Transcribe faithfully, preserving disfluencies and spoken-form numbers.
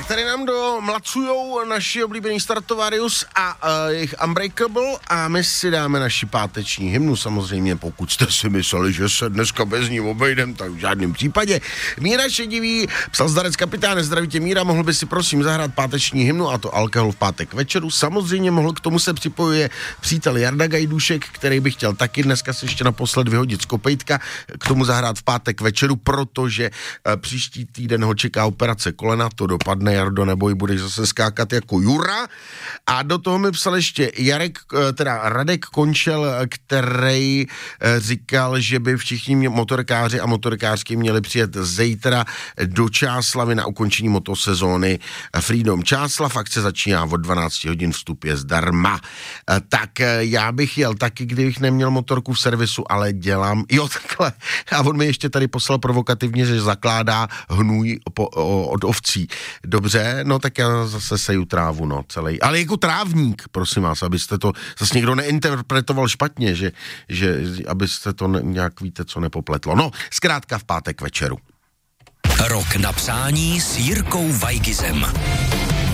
tady nám do mlacujou naši oblíbený Stratovarius a uh, jejich Unbreakable a my si dáme naši páteční hymnu, samozřejmě pokud jste si mysleli, že se dneska bez ní obejdem, tak v žádném případě. Míra Šedivý, psal Zdarec Kapitáne, zdraví tě Míra, mohl by si prosím zahrát páteční hymnu a to Alkohol v pátek večeru. Samozřejmě mohl, k tomu se připojuje přítel Jarda Gajdušek, který by chtěl taky dneska se ještě naposled vyhodit z kopejtka, k tomu zahrát v pátek večeru, protože uh, příští týden ho čeká operace kolena, to dopadne, Jardo, neboj, budeš zase skákat jako Jura. A do toho mi psal ještě Jarek, teda Radek Končel, který říkal, že by všichni motorkáři a motorkářky měli přijet zítra do Čáslavy na ukončení motosezóny Freedom Čáslav. Akce začíná od dvanáct hodin, vstup je zdarma. Tak já bych jel taky, kdybych neměl motorku v servisu, ale dělám, jo takhle. A on mi ještě tady poslal provokativně, že zakládá hnůj po, o, od ovcí. Dobře, no tak já zase seju trávu, no, celý. Ale jako trávník, prosím vás, abyste to zase někdo neinterpretoval špatně, že, že abyste to ne, nějak víte, co nepopletlo. No, zkrátka v pátek večeru. Rok na přání s Jirkou Vajgizem.